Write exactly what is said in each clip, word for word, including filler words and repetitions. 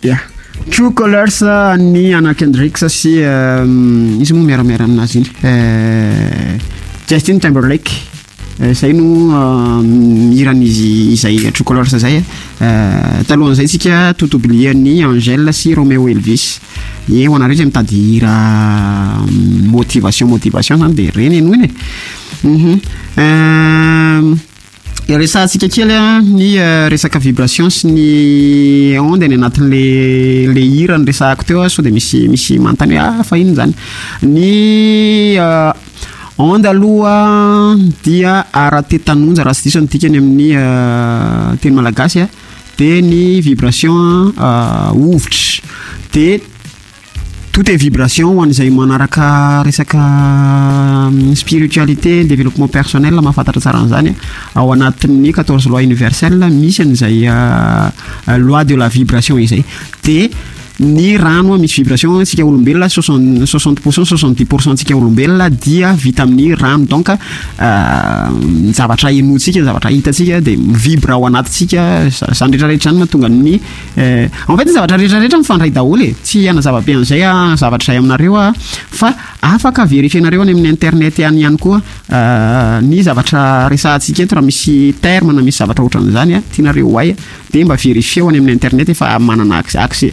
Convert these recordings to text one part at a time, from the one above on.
Yeah. True Colors ny Anna Kendrick sy izy moa miaramiara aminazy iny Justin Timberlake zay no miran'izy izay True Colors zay talohan'izay tsika tout oublier ny Angèle sy Romeo Elvis eo anareo zay mitady hira motivation motivation zany de reny eno iny mhm resatsika kely ny resaka vibration sy ny onde ny anatin'le le hira ny resako teo sao de misy misy mantany ah fa ino zany ny onde aloha dia ara-tetanonja raha sy diso antika ny amin'ny teny malagasy de ny vibration ovitra de tout est vibration an'izay manaraka resaka spiritualité développement personnel mahafantatra tsara an'izany ao anatin'ny quatorze lois universelles misy an'izay loi de la vibration izay de ny rano misy vibration tsika olombelona soixante pour cent soixante-dix pour cent tsika olombelona dia vita amin'ny rano donc zavatra inotsika zavatra hitatsika de vibra ao anatintsika zany rehetrarehetra zany mahatonga ny en fait zavatra rehetrarehetra mifandray daholo e tsy ana zava-be an'izay a zavatra izay aminareo a fa afaka vérifienareo any amin'ny internet ihany ihany koa ny zavatra resahantsika eto raha misy terme na misy zavatra ohatran'izany a tianareo hay de mba vérifieo any amin'ny internet efa manana accès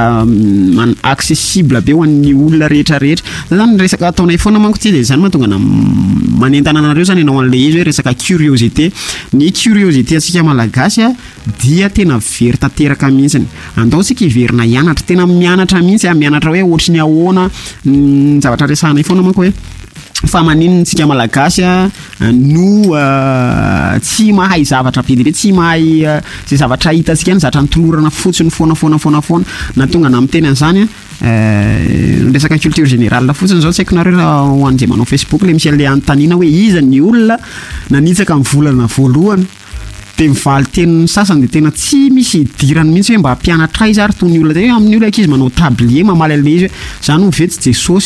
man accessible be ho an'ny olona rehetra rehetra zany resaka ataonay foana manko ty de zany mahatonga na manentana anareo zany ianao an'le izy hoe resaka curiosité ny curiosité atsika malagasy a dia tena very tanteraka mihitsiny andaotsika hiverina hianatra tena mianatra mihitsy a mianatra hoe ohatry ny ahoana zavatra resahanay foana manko hoe fa maninona tsika malagasy no tsy mahay zavatra be dia tsy mahay zay zavatra hitatsika any zavatra nitolorana fotsiny foana foana foana foana na tonga na miteny an'izany resaka culture générale fotsiny zao tsy haiko nareo raha ho an'izay manao Facebook le misy an'le anontaniana hoe iza ny olona nanitsaka amin'ny volana voalohany de mivaly tenin'ny sasany de tena tsy misy idirany mihitsy hoe mba hampianatra izy ary toy ny olona zay amin'ny olona akizy manao tablier mamaly an'le izy hoe zany ho vetsy Jesosy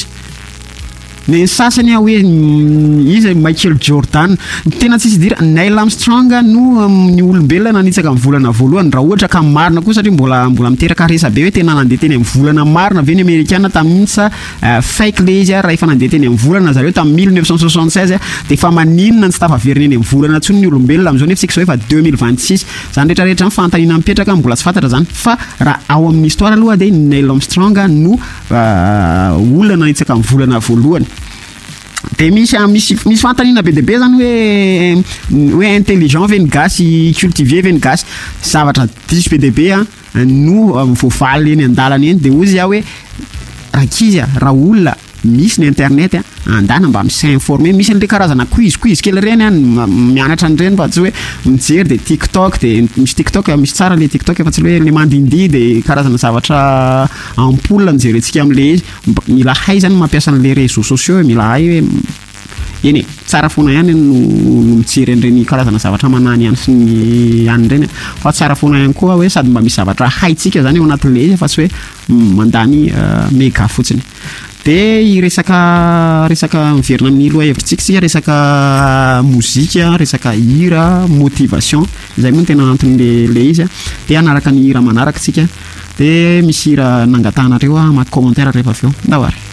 ny sasany hoe izy Michael Jordan tena tsisy dira Neil Armstrong no ny olombelona nanitsaka amin'ny volana voalohany raha ohatra ka marina koa satria mbola mbola miteraka resa be hoe tena nandeha teny amin'ny volana marina ve ny Amerikana tamin'ny sa fake le izy raha efa nandeha teny amin'ny volana zareo tamin'ny mille neuf cent soixante-seize de fa maninona tsy tafaverina eny amin'ny volana tsony ny olombelona amin'izao nefa tsika zao efa deux mille vingt-six zany rehetrarehetra fantaniana mipetraka mbola tsy fantatra zany fa raha ao amin'ny histoire aloha de Neil Armstrong no olona nanitsaka amin'ny volana voalohany de misy misy misy fantaniana be deabe zany hoe hoe intelligent ve ny gasy cultivé ve ny gasy zavatra diso be deabe a no voavaly eny an-dalana eny de ozy a hoe rakizy a raha olona misy ny internet a andana mba misinformer misy an'le karazana quiz quiz kely reny a mianatra an'ireny fa tsy hoe mijery de TikTok de misy TikTok misy tsara le TikTok fa tsy hoe le mandindy de karazana zavatra ampoule nijerentsika amin'le izy mila hay zany mampiasa an'le réseaux sociaux mila hay hoe eny tsara foana ihany no mijery an'ireny karazana zavatra manany ihany sy ny ihany ireny fa tsara foana ihany koa hoe sady mba misy zavatra haitsika zany eo anatin'le izy fa tsy hoe mandany méga fotsiny de resaka resaka miverina amin'ny loha hevitsika sika resaka mozika resaka hira motivation zay moa tena anton'le le izy de anaraka ny hira manaraka tsika de misy hira nangatanareo maty commentaire rehefa aveo ndawary